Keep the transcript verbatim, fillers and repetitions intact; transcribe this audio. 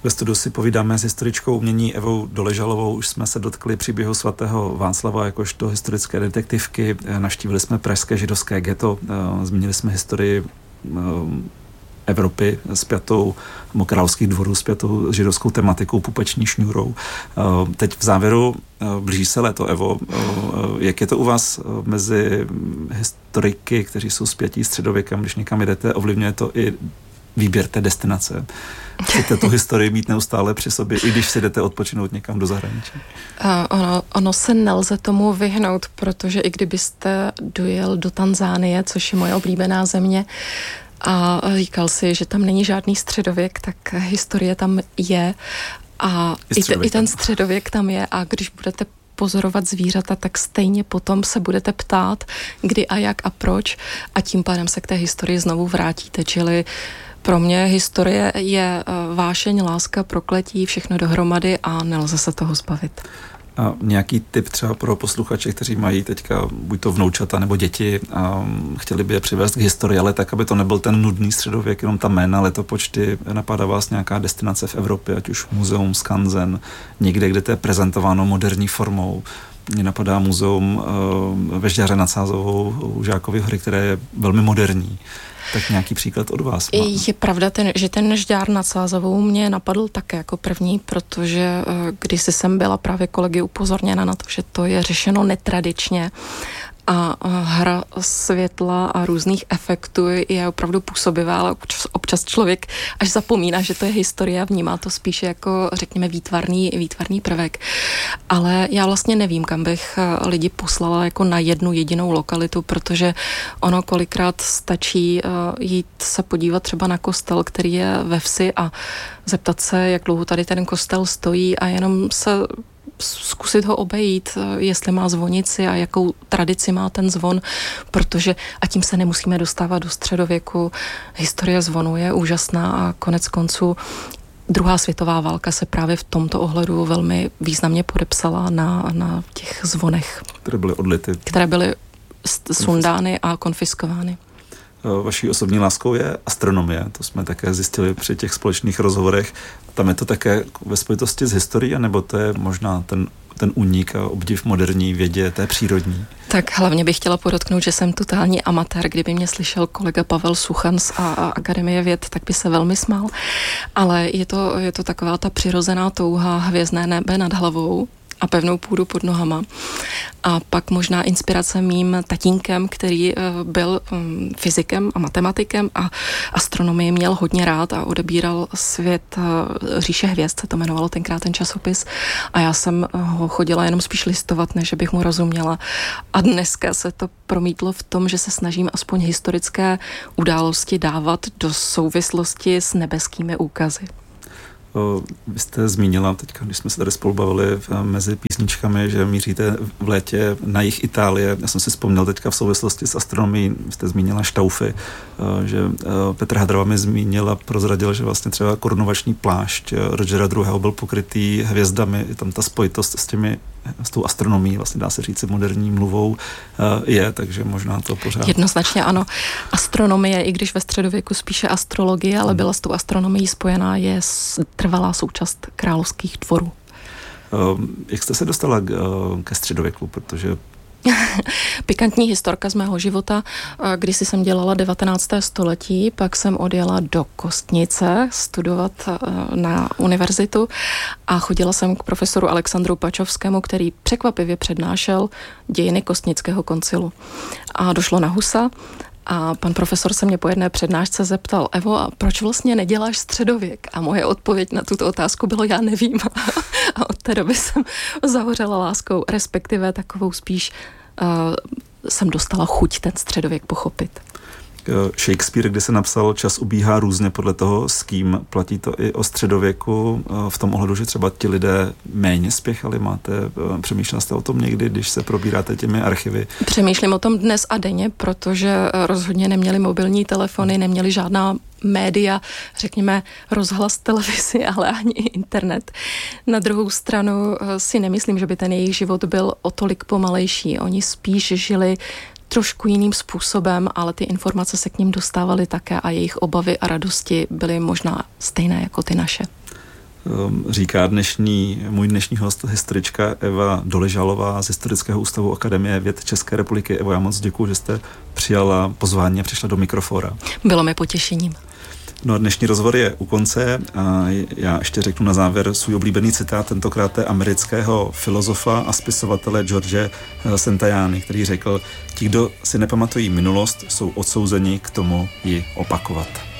Ve studiu si povídáme s historičkou umění Evou Doležalovou. Už jsme se dotkli příběhu svatého Václava jakožto historické detektivky. Navštívili jsme pražské židovské ghetto, zmínili jsme historii Evropy spjatou, královských dvorů spjatou s židovskou tematikou, pupeční šňůrou. Teď v závěru blíží se léto, Evo. Jak je to u vás mezi historiky, kteří jsou spjatí středověkem, když někam jdete, ovlivňuje to i výběr té destinace? Chcete tu historii mít neustále při sobě, i když si jdete odpočinout někam do zahraničí? Uh, ono, ono se nelze tomu vyhnout, protože i kdybyste dojel do Tanzánie, což je moje oblíbená země, a říkal si, že tam není žádný středověk, tak historie tam je a i, te, i ten středověk tam je a když budete pozorovat zvířata, tak stejně potom se budete ptát, kdy a jak a proč a tím pádem se k té historii znovu vrátíte, čili pro mě historie je vášeň, láska, prokletí, všechno dohromady a nelze se toho zbavit. A nějaký tip třeba pro posluchače, kteří mají teďka buď to vnoučata nebo děti a chtěli by je přivést k historii, ale tak, aby to nebyl ten nudný středověk, jenom ta jména, letopočty. Napadá vás nějaká destinace v Evropě, ať už muzeum, skanzen, někde, kde to je prezentováno moderní formou. Mně napadá muzeum ve Žďáře nad Sázovou u Žákovy hory, které je velmi moderní. Tak nějaký příklad od vás má. Je pravda, ten, že ten Žďár nad Sázovou mě napadl také jako první, protože když jsem byla právě kolegy upozorněna na to, že to je řešeno netradičně a hra světla a různých efektů je opravdu působivá, ale občas člověk až zapomíná, že to je historie a vnímá to spíše jako, řekněme, výtvarný, výtvarný prvek. Ale já vlastně nevím, kam bych lidi poslala jako na jednu jedinou lokalitu, protože ono kolikrát stačí jít se podívat třeba na kostel, který je ve vsi a zeptat se, jak dlouho tady ten kostel stojí a jenom se zkusit ho obejít, jestli má zvonici a jakou tradici má ten zvon, protože a tím se nemusíme dostávat do středověku. Historie zvonu je úžasná a konec konců druhá světová válka se právě v tomto ohledu velmi významně podepsala na, na těch zvonech. Které byly odlity. Které byly sundány a konfiskovány. Vaší osobní láskou je astronomie, to jsme také zjistili při těch společných rozhovorech. Tam je to také ve spojitosti s historií, nebo to je možná ten, ten únik a obdiv moderní vědě, té přírodní? Tak hlavně bych chtěla podotknout, že jsem totální amatér. Kdyby mě slyšel kolega Pavel Suchan z a, a Akademie věd, tak by se velmi smál. Ale je to, je to taková ta přirozená touha, hvězdné nebe nad hlavou a pevnou půdu pod nohama. A pak možná inspirace mým tatínkem, který byl fyzikem a matematikem a astronomii měl hodně rád a odebíral svět Říše hvězd, se to jmenovalo tenkrát ten časopis. A já jsem ho chodila jenom spíš listovat, než bych mu rozuměla. A dneska se to promítlo v tom, že se snažím aspoň historické události dávat do souvislosti s nebeskými úkazy. Vy jste zmínila teďka, když jsme se tady spolu bavili mezi písničkami, že míříte v létě na jih Itálie. Já jsem si vzpomněl teďka v souvislosti s astronomií, jste zmínila štaufy, že Petr Hadrova mi zmínila, prozradil, že vlastně třeba korunovační plášť Rogera druhého. byl pokrytý hvězdami, tam ta spojitost s těmi s tou astronomií, vlastně dá se říct moderní mluvou je, takže možná to pořád. Jednoznačně ano. Astronomie, i když ve středověku spíše astrologie, ale byla s tou astronomií spojená, je trvalá součást královských dvorů. Jak jste se dostala ke středověku, protože Pikantní historka z mého života. Když jsem dělala devatenácté století, pak jsem odjela do Kostnice studovat na univerzitu a chodila jsem k profesoru Alexandru Pačovskému, který překvapivě přednášel dějiny Kostnického koncilu. A došlo na Husa a pan profesor se mě po jedné přednášce zeptal: Evo, a proč vlastně neděláš středověk? A moje odpověď na tuto otázku bylo: já nevím. A od té doby jsem zahořela láskou, respektive takovou spíš uh, jsem dostala chuť ten středověk pochopit. Shakespeare, kdy se napsal Čas ubíhá různě podle toho, s kým, platí to i o středověku v tom ohledu, že třeba ti lidé méně spěchali. Máte, přemýšlela jste o tom někdy, když se probíráte těmi archivy? Přemýšlím o tom dnes a denně, protože rozhodně neměli mobilní telefony, neměli žádná média, řekněme rozhlas, televizi, ale ani internet. Na druhou stranu si nemyslím, že by ten jejich život byl o tolik pomalejší. Oni spíš žili trošku jiným způsobem, ale ty informace se k ním dostávaly také a jejich obavy a radosti byly možná stejné jako ty naše. říká dnešní, můj dnešní host, historička Eva Doležalová z Historického ústavu Akademie věd České republiky. Evo, já moc děkuji, že jste přijala pozvání a přišla do mikrofora. Bylo mi potěšením. No a dnešní rozhovor je u konce a já ještě řeknu na závěr svůj oblíbený citát, tentokrát amerického filozofa a spisovatele George Santayany, který řekl: ti, kdo si nepamatují minulost, jsou odsouzeni k tomu ji opakovat.